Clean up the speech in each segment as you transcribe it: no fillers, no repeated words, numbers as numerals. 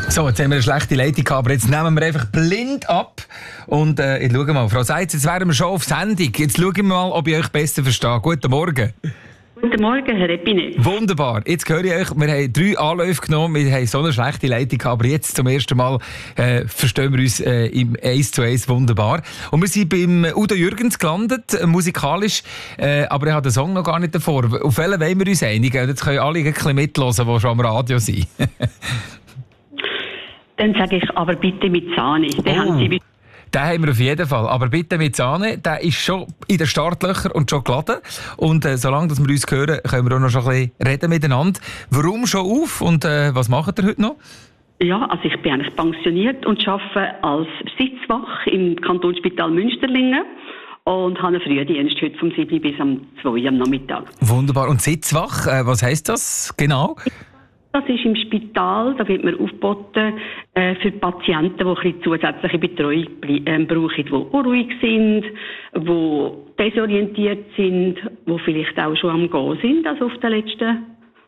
So, jetzt haben wir eine schlechte Leitung gehabt, aber jetzt nehmen wir einfach blind ab. Und ich schaue mal, Frau Seitz, jetzt wären wir schon auf Sendung. Jetzt schauen wir mal, ob ich euch besser verstehe. Guten Morgen. Guten Morgen, Herr Epine. Wunderbar. Jetzt höre ich euch, wir haben 3 Anläufe genommen, wir haben so eine schlechte Leitung gehabt, aber jetzt zum ersten Mal verstehen wir uns im 1:1 wunderbar. Und wir sind beim Udo Jürgens gelandet, musikalisch, aber er hat den Song noch gar nicht davor. Auf welchen wollen wir uns einigen? Jetzt können alle ein bisschen mithören, die schon am Radio sind. Dann sage ich, aber bitte mit Sahne. Den haben wir auf jeden Fall. Aber bitte mit Sahne, der ist schon in den Startlöchern und schon geladen. Und solange dass wir uns hören, können wir auch noch schon ein bisschen reden miteinander. Warum schon auf und was macht ihr heute noch? Ja, also ich bin eigentlich pensioniert und arbeite als Sitzwach im Kantonsspital Münsterlingen. Und habe einen Frühdienst heute vom 7 bis am 2 am Nachmittag. Wunderbar. Und Sitzwach, was heisst das genau? Das ist im Spital, da wird man aufgeboten für Patienten, die ein bisschen zusätzliche Betreuung brauchen, die unruhig sind, die desorientiert sind, die vielleicht auch schon am Gehen sind, also auf dem letzten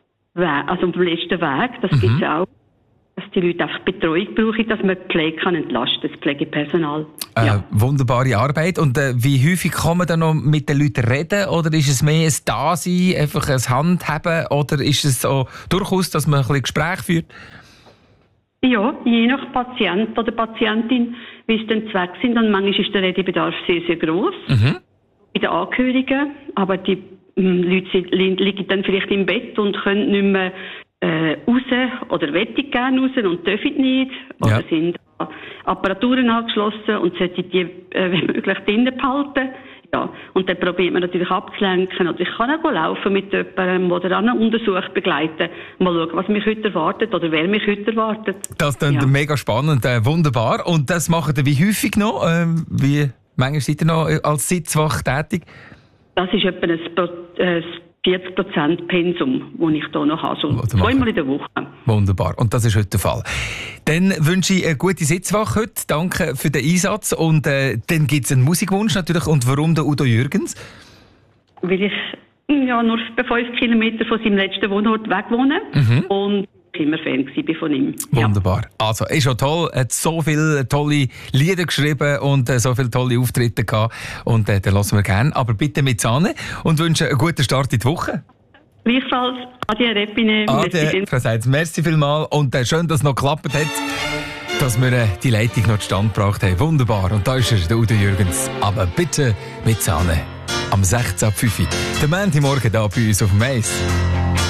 Weg. Das gibt es auch, dass die Leute einfach Betreuung brauchen, dass man die Pflege kann entlasten, das Pflegepersonal. Ja. Wunderbare Arbeit. Und wie häufig kann man dann noch mit den Leuten reden? Oder ist es mehr ein Dasein, einfach ein Handheben? Oder ist es so durchaus, dass man ein bisschen Gespräch führt? Ja, je nach Patient oder Patientin, wie es dann Zweck sind. Und manchmal ist der Redebedarf sehr, sehr gross. Bei den Angehörigen. Aber die Leute liegen dann vielleicht im Bett und können nicht mehr raus oder wollen gerne raus und dürfen nicht. Oder sind Apparaturen angeschlossen und sollten die wenn möglich drinnen behalten. Ja. Und dann probiert man natürlich abzulenken. Oder ich kann auch laufen mit jemandem oder einen Untersuch begleiten. Mal schauen, was mich heute erwartet oder wer mich heute erwartet. Das klingt mega spannend, wunderbar. Und das macht ihr wie häufig noch? Wie manchmal seid ihr noch als Sitzwach tätig? Das ist etwa ein 40% Pensum, das ich hier noch habe. So 2-mal in der Woche. Wunderbar. Und das ist heute der Fall. Dann wünsche ich eine gute Sitzwache heute. Danke für den Einsatz. Und dann gibt es einen Musikwunsch natürlich. Und warum der Udo Jürgens? Weil ich nur 5 Kilometer von seinem letzten Wohnort weg wohne. Und immer Fan war von ihm. Wunderbar. Also, ist schon toll. Er hat so viele tolle Lieder geschrieben und so viele tolle Auftritte gehabt. Und den hören wir gerne. Aber bitte mit Sahne und wünsche einen guten Start in die Woche. Gleichfalls. Adieu, Repine. Adieu, Frau Seitz. Merci vielmals. Und schön, dass es noch geklappt hat, dass wir die Leitung noch zustande gebracht haben. Wunderbar. Und da ist er, der Udo Jürgens. Aber bitte mit Sahne. Am 16.05 Uhr. Der Montagmorgen da bei uns auf dem Eis.